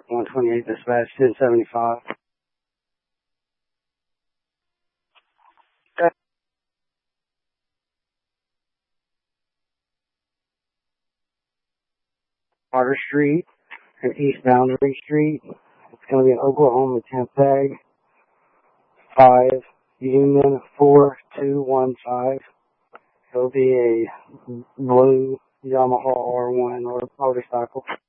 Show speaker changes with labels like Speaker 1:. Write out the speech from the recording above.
Speaker 1: Park 128 dispatch 1075. Carter Street and East Boundary Street. It's going to be an Oklahoma temp tag 5 Union 4215. It'll be a blue Yamaha R1 motorcycle.